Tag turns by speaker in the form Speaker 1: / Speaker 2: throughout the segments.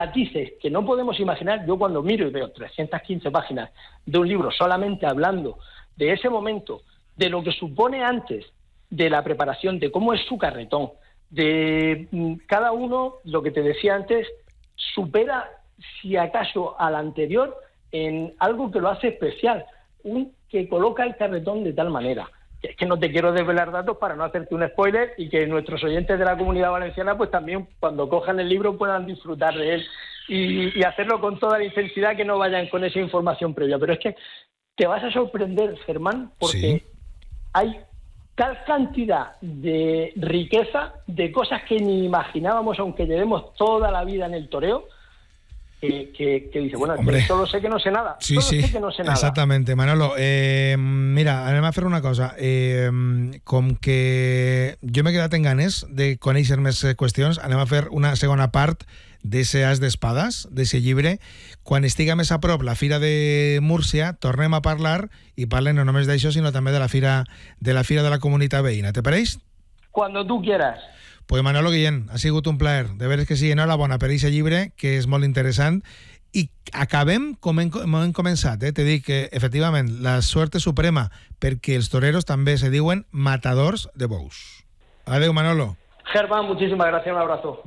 Speaker 1: matices que no podemos imaginar. Yo cuando miro y veo 315 páginas de un libro solamente hablando de ese momento, de lo que supone antes de la preparación, de cómo es su carretón, de cada uno, lo que te decía antes, supera si acaso al anterior en algo que lo hace especial, que coloca el carretón de tal manera. Es que no te quiero desvelar datos para no hacerte un spoiler y que nuestros oyentes de la Comunidad Valenciana pues también cuando cojan el libro puedan disfrutar de él y hacerlo con toda la intensidad, que no vayan con esa información previa. Pero es que te vas a sorprender, Germán, porque hay tal cantidad de riqueza, de cosas que ni imaginábamos, aunque llevemos toda la vida en el toreo, que dice, bueno,
Speaker 2: Hombre,
Speaker 1: solo sé que no sé nada.
Speaker 2: Sí,
Speaker 1: sé que no sé nada.
Speaker 2: Exactamente, Manolo. Mira, anem a fer una cosa. Com que jo m'he quedat en ganes de conèixer més qüestions, anem a fer una segona part d'ese As d'Espades, d'ese llibre. Quan estiga més a prop la Fira de Múrcia, tornem a parlar i parlem no només d'això, sinó també de la Fira de la Comunitat Veïna. Te pareix?
Speaker 1: Cuando tú quieras.
Speaker 2: Pues Manolo Guillén, ha sigut un plaer. De veres que sí, enhorabona per aquest llibre, que és molt interessant. I acabem com hem començat. Te dic que, efectivament, la suerte suprema, perquè els toreros també se diuen matadors de bous. Adeu, Manolo.
Speaker 1: Germán, muchísimas gracias, un abrazo.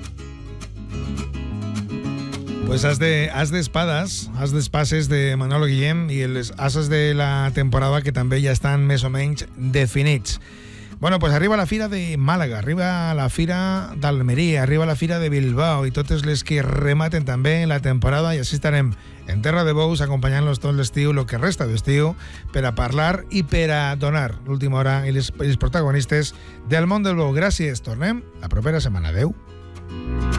Speaker 2: Pues As d'Espades, As d'Espases de Manolo Guillén i els ases de la temporada que també ja estan més o menys definits. Bueno, pues arriba la Fira de Màlaga, arriba la Fira d'Almeria, arriba la Fira de Bilbao i totes les que rematen també la temporada, i així estarem en Terra de Bous acompanyant-los tot l'estiu, el que resta d'estiu, per a parlar i per a donar l'última hora i els protagonistes del món del bou. Gràcies, tornem la propera setmana. Adeu.